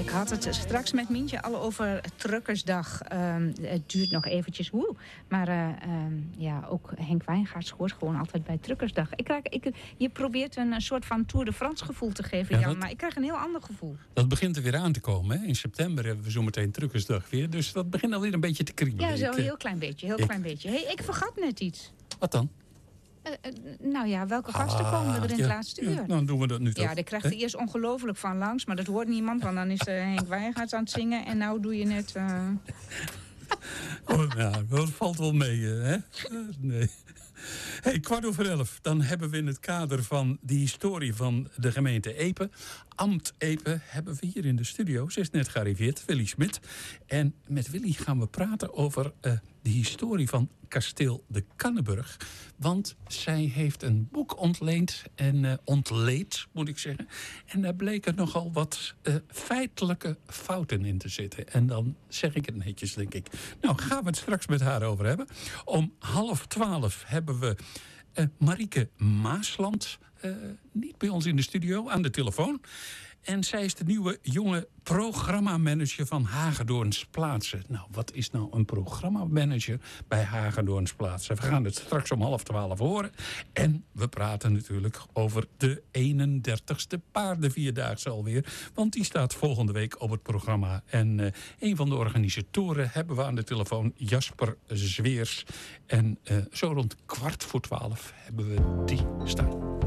Ik had het straks met Mientje al over Truckersdag. Het duurt nog eventjes. Maar ook Henk Wijngaards hoort gewoon altijd bij Truckersdag. Je probeert een soort van Tour de France gevoel te geven, Jan. Maar ik krijg een heel ander gevoel. Dat begint er weer aan te komen. Hè? In september hebben we zo meteen Truckersdag weer. Dus dat begint alweer een beetje te kriebelen. Ja, zo een heel klein beetje. Klein beetje. Hey, ik vergat net iets. Wat dan? Welke gasten komen er in het laatste uur? Dan doen we dat nu toch. Ja, daar krijgt er eerst ongelooflijk van langs. Maar dat hoort niemand, want dan is Henk Wijngaards aan het zingen. En nou doe je net... dat valt wel mee, hè? Nee. Hey, 11:15. Dan hebben we in het kader van de historie van de gemeente Epe, Ambt Epe, hebben we hier in de studio, ze is net gearriveerd, Willy Smit. En met Willy gaan we praten over de historie van kasteel de Kanneburg. Want zij heeft een boek ontleed, moet ik zeggen. En daar bleken nogal wat feitelijke fouten in te zitten. En dan zeg ik het netjes, denk ik. Nou, gaan we het straks met haar over hebben. Om 11:30 hebben we Marieke Maasland, niet bij ons in de studio, aan de telefoon. En zij is de nieuwe jonge programmamanager van Hagedorns Plaatsen. Nou, wat is nou een programmamanager bij Hagedorns Plaatsen? We gaan het straks om 11:30 horen. En we praten natuurlijk over de 31ste paardenvierdaagse alweer. Want die staat volgende week op het programma. En een van de organisatoren hebben we aan de telefoon, Jasper Zweers. En zo rond 11:15 hebben we die staan.